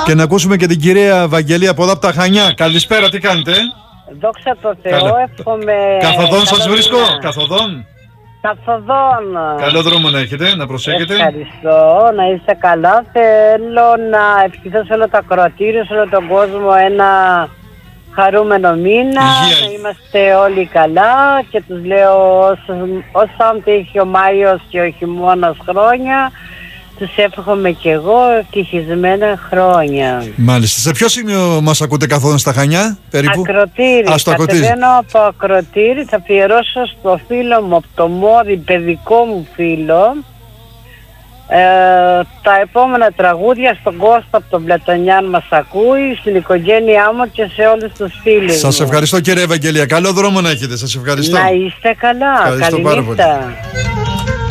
Και να ακούσουμε και την κυρία Βαγγελία από εδώ από τα Χανιά. Καλησπέρα, τι κάνετε? Δόξα τω Θεώ, εύχομαι... Καθοδόν σας βρίσκω, καθοδόν. Καθοδόν. Καλό δρόμο να έχετε, να προσέχετε. Ευχαριστώ, να είστε καλά. Θέλω να ευχηθώ σε όλο το ακροατήριο, σε όλο τον κόσμο ένα χαρούμενο μήνα. Να είμαστε όλοι καλά και τους λέω όσο έχει ο Μάιος και ο χειμώνας χρόνια, τους εύχομαι κι εγώ ευτυχισμένα χρόνια. Μάλιστα. Σε ποιο σημείο μας ακούτε καθόλου στα Χανιά, περίπου? Ακροτήρι. Κατεβαίνω από Ακροτήρι, θα αφιερώσω στο φίλο μου, από το Μόρι, παιδικό μου φίλο, τα επόμενα τραγούδια στον Κώστα από τον Πλατωνιάν μας ακούει, στην οικογένειά μου και σε όλους τους φίλους. Σας ευχαριστώ, κύριε Ευαγγελία. Καλό δρόμο να έχετε. Σας ευχαριστώ. Να είστε καλά. Ευχαριστώ πάρα πολύ.